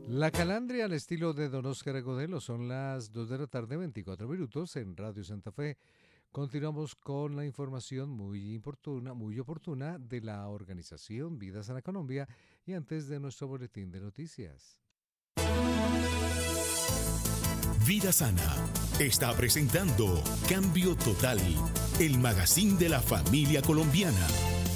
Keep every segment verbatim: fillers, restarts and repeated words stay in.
La calandria al estilo de Don Oscar Agudelo. Son las dos de la tarde, veinticuatro minutos en Radio Santa Fe. Continuamos con la información muy oportuna, muy oportuna de la organización Vida Sana Colombia y antes de nuestro boletín de noticias. Vida Sana está presentando Cambio Total, el magazine de la familia colombiana.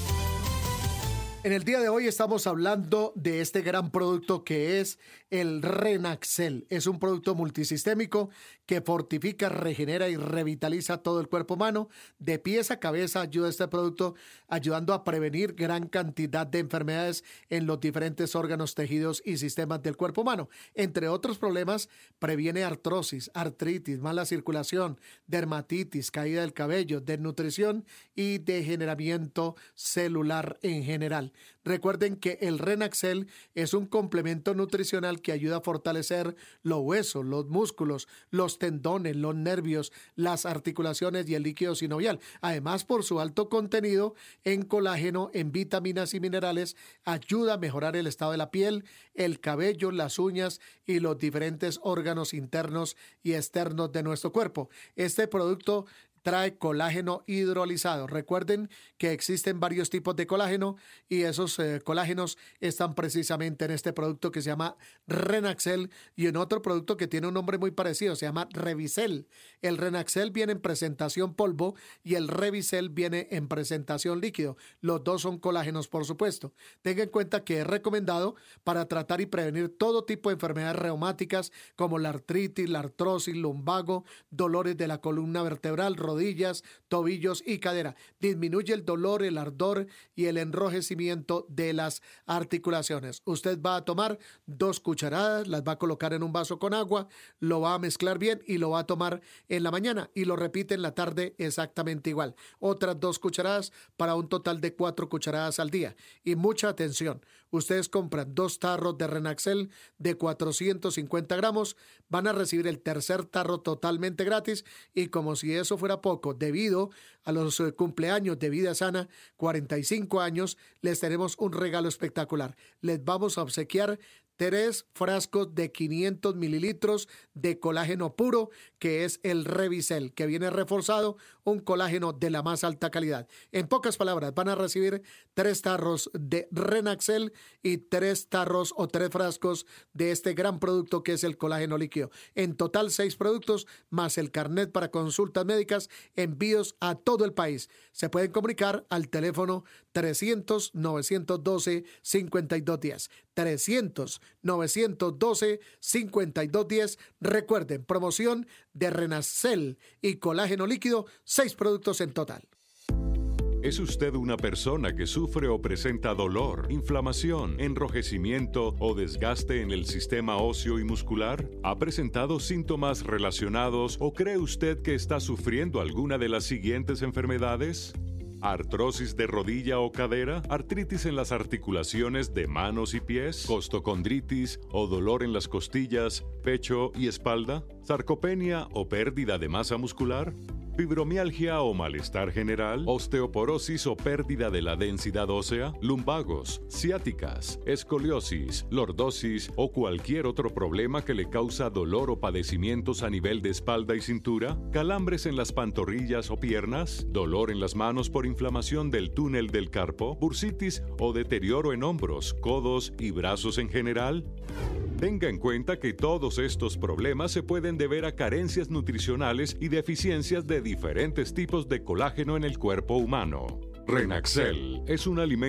En el día de hoy estamos hablando de este gran producto que es el Renaxel. Es un producto multisistémico que fortifica, regenera y revitaliza todo el cuerpo humano. De pies a cabeza ayuda este producto ayudando a prevenir gran cantidad de enfermedades en los diferentes órganos, tejidos y sistemas del cuerpo humano. Entre otros problemas, previene artrosis, artritis, mala circulación, dermatitis, caída del cabello, desnutrición y degeneramiento celular en general. Recuerden que el Renaxel es un complemento nutricional que ayuda a fortalecer los huesos, los músculos, los tendones, los nervios, las articulaciones y el líquido sinovial. Además, por su alto contenido en colágeno, en vitaminas y minerales, ayuda a mejorar el estado de la piel, el cabello, las uñas y los diferentes órganos internos y externos de nuestro cuerpo. Este producto trae colágeno hidrolizado. Recuerden que existen varios tipos de colágeno y esos eh, colágenos están precisamente en este producto que se llama Renaxel y en otro producto que tiene un nombre muy parecido, se llama Revicel. El Renaxel viene en presentación polvo y el Revicel viene en presentación líquido. Los dos son colágenos, por supuesto. Tenga en cuenta que es recomendado para tratar y prevenir todo tipo de enfermedades reumáticas como la artritis, la artrosis, lumbago, dolores de la columna vertebral, rodillas, tobillos y cadera. Disminuye el dolor, el ardor y el enrojecimiento de las articulaciones. Usted va a tomar dos cucharadas, las va a colocar en un vaso con agua, lo va a mezclar bien y lo va a tomar en la mañana y lo repite en la tarde exactamente igual. Otras dos cucharadas para un total de cuatro cucharadas al día. Y mucha atención, ustedes compran dos tarros de Renaxel de cuatrocientos cincuenta gramos, van a recibir el tercer tarro totalmente gratis y como si eso fuera poco, debido a los eh, cumpleaños de Vida Sana, cuarenta y cinco años, les tenemos un regalo espectacular. Les vamos a obsequiar tres frascos de quinientos mililitros de colágeno puro, que es el Revicel, que viene reforzado, un colágeno de la más alta calidad. En pocas palabras, van a recibir tres tarros de Renaxel y tres tarros o tres frascos de este gran producto que es el colágeno líquido. En total, seis productos, más el carnet para consultas médicas, envíos a todo el país. Se pueden comunicar al teléfono trescientos, novecientos doce, cincuenta y dos diez. trescientos, novecientos doce, cincuenta y dos diez. Recuerden, promoción de Renaxel y colágeno líquido, seis productos en total. ¿Es usted una persona que sufre o presenta dolor, inflamación, enrojecimiento o desgaste en el sistema óseo y muscular? ¿Ha presentado síntomas relacionados o cree usted que está sufriendo alguna de las siguientes enfermedades? ¿Artrosis de rodilla o cadera? ¿Artritis en las articulaciones de manos y pies? ¿Costocondritis o dolor en las costillas, pecho y espalda? ¿Sarcopenia o pérdida de masa muscular? ¿Fibromialgia o malestar general? ¿Osteoporosis o pérdida de la densidad ósea? ¿Lumbagos, ciáticas, escoliosis, lordosis o cualquier otro problema que le causa dolor o padecimientos a nivel de espalda y cintura? ¿Calambres en las pantorrillas o piernas? ¿Dolor en las manos por inflamación del túnel del carpo? ¿Bursitis o deterioro en hombros, codos y brazos en general? Tenga en cuenta que todos estos problemas se pueden deber a carencias nutricionales y deficiencias de diferentes tipos de colágeno en el cuerpo humano. Renaxel es un alimento